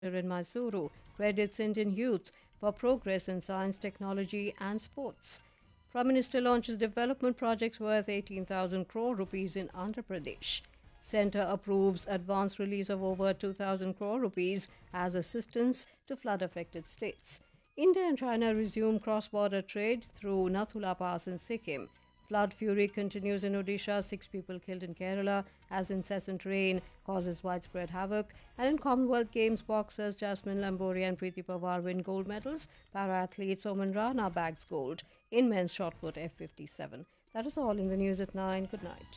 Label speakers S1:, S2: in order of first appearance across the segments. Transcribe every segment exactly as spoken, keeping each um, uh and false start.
S1: in Mysuru credits Indian youth for progress in science, technology, and sports. Prime Minister launches development projects worth eighteen thousand crore rupees in Andhra Pradesh. Centre approves advance release of over two thousand crore rupees as assistance to flood affected states. India and China resume cross border trade through Nathula Pass in Sikkim. Flood fury continues in Odisha, six people killed in Kerala as incessant rain causes widespread havoc. And in Commonwealth Games, boxers Jasmine Lamboria and Preeti Pawar win gold medals. Para-athlete Oman Rana bags gold in men's shot put F fifty-seven. That is all in the news at nine. Good night.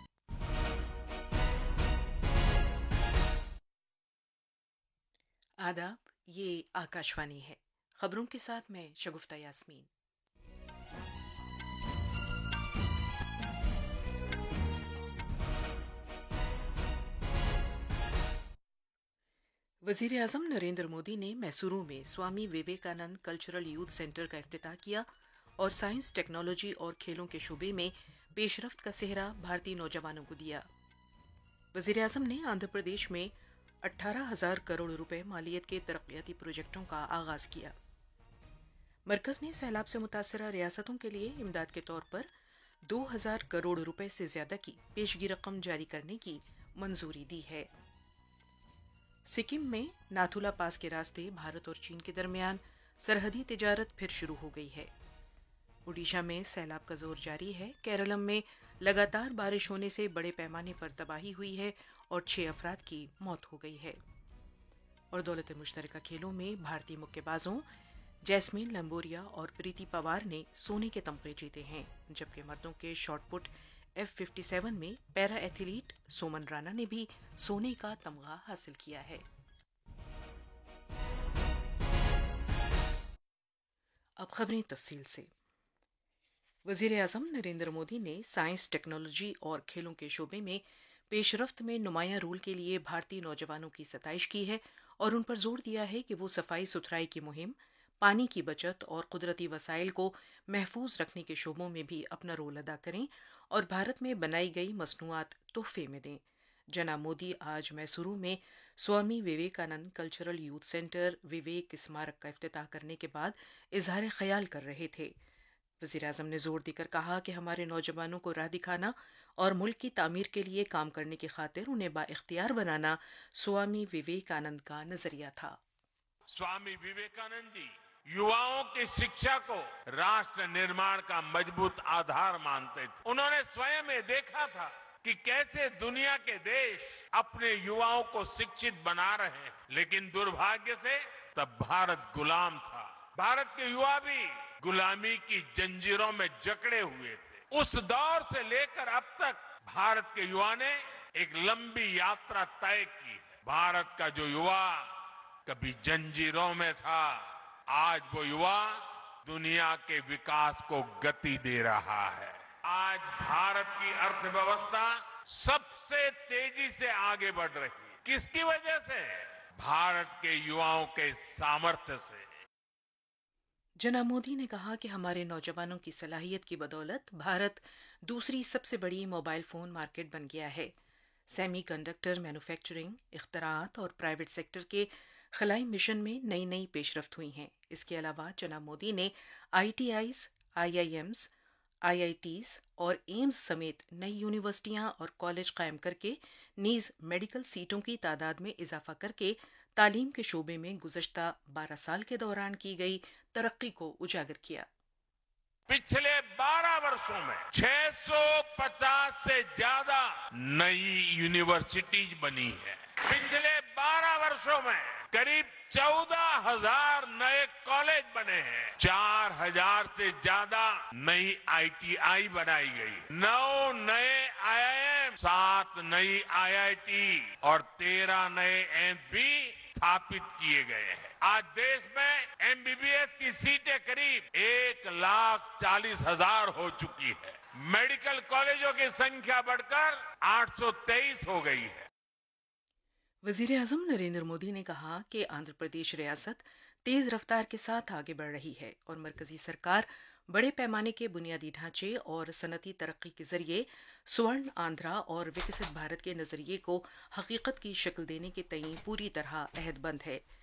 S2: आदाब, ये आकाशवाणी है। खबरों के साथ मैं शगुफ्ता यास्मीन। वजीर आजम नरेंद्र मोदी ने मैसूरू में Swami Vivekananda cultural youth centre का इफ्तिताह किया और साइंस, टेक्नोलॉजी और खेलों के शोबे में पेशरफ्त का सेहरा भारतीय नौजवानों को दिया। वजीर आजम ने आंध्र प्रदेश में अठारह हजार करोड़ रुपए मालियत के तरक्याती प्रोजेक्टों का आगाज किया। मरकज ने सैलाब से मुतासरा रियासतों के लिए इमदाद के तौर पर दो हजार करोड़ रुपए से ज्यादा की पेशगी रकम जारी करने की मंजूरी दी है। सिक्किम में नाथुला पास के रास्ते भारत और चीन के दरमियान सरहदी तिजारत फिर शुरू हो गई है। ओडिशा में सैलाब का जोर जारी है। केरलम में लगातार बारिश होने से बड़े पैमाने पर तबाही हुई है और छह अफराद की मौत हो गई है। और दौलत मुश्तरका खेलों में भारतीय मुक्केबाजों जैस्मीन लंबोरिया और प्रीति पवार ने सोने के तमगे जीते हैं, जबकि मर्दों के शॉटपुट एफ फिफ्टी सेवन में पैरा एथलीट सोमन राणा ने भी सोने का तमगा हासिल किया है। अब खबरें तफसील से। वजीर आजम नरेंद्र मोदी ने साइंस, टेक्नोलॉजी और खेलों के शोबे में पेशरफ्त में नुमाया रोल के लिए भारतीय नौजवानों की सताइश की है और उन पर जोर दिया है कि वो सफाई सुथराई की मुहिम, पानी की बचत और कुदरती वसाइल को महफूज रखने के शोबों में भी अपना रोल अदा करें और भारत में बनाई गई मसनूआत तोहफे में दें। जनाब मोदी आज मैसूरू में Swami Vivekananda cultural youth centre विवेक स्मारक का इफ्तिताह करने के बाद इजहार ख्याल कर रहे थे। वज़ीर आज़म ने जोर देकर कहा कि हमारे नौजवानों को राह दिखाना और मुल्क की तामीर के लिए काम करने की खातिर उन्हें बाइख्तियार बनाना स्वामी विवेकानंद का नजरिया था।
S3: स्वामी विवेकानंद जी युवाओं की शिक्षा को राष्ट्र निर्माण का मजबूत आधार मानते थे। उन्होंने स्वयं ये देखा था कि कैसे दुनिया के देश अपने युवाओं को शिक्षित बना रहे हैं, लेकिन दुर्भाग्य से तब भारत गुलाम था। भारत के युवा भी गुलामी की जंजीरों में जकड़े हुए थे। उस दौर से लेकर अब तक भारत के युवा ने एक लंबी यात्रा तय की है। भारत का जो युवा कभी जंजीरों में था, आज वो युवा दुनिया के विकास को गति दे रहा है। आज भारत की अर्थव्यवस्था सबसे तेजी से आगे बढ़ रही है। किसकी वजह से? भारत के युवाओं के सामर्थ्य से।
S2: जनाब मोदी ने कहा कि हमारे नौजवानों की सलाहियत की बदौलत भारत दूसरी सबसे बड़ी मोबाइल फोन मार्केट बन गया है। सेमी कंडक्टर मैन्युफैक्चरिंग, इख्तरात और प्राइवेट सेक्टर के खलाई मिशन में नई नई पेशरफ्त हुई हैं। इसके अलावा जनाब मोदी ने I T Is, I I AIIMS, I I Ts और एम्स समेत नई यूनिवर्सिटियां और कॉलेज कायम करके नीज मेडिकल सीटों की तादाद में इजाफा करके तालीम के शोबे में गुज़श्ता बारह साल के दौरान की गई तरक्की को उजागर किया।
S3: पिछले बारह वर्षों में छह सौ पचास से ज्यादा नई यूनिवर्सिटीज बनी है। पिछले बारह वर्षों में करीब चौदह हजार नए कॉलेज बने हैं। चार हजार से ज्यादा नई आई टी आई बनाई गई, नौ नए आई आई एम, सात नई आई आई टी और तेरह नए एम्स भी स्थापित किए गए हैं। आज देश में एम बी बी एस की सीटें करीब एक लाख चालीस हजार हो चुकी है। मेडिकल कॉलेजों की संख्या बढ़कर आठ सौ तेईस हो गई है।
S2: वजीर आजम नरेंद्र मोदी ने कहा कि आंध्र प्रदेश रियासत तेज रफ्तार के साथ आगे बढ़ रही है और मरकजी सरकार बड़े पैमाने के बुनियादी ढांचे और सनती तरक्की के जरिए स्वर्ण आंध्रा और विकसित भारत के नजरिए को हकीकत की शक्ल देने के तईं पूरी तरह अहदबंद है।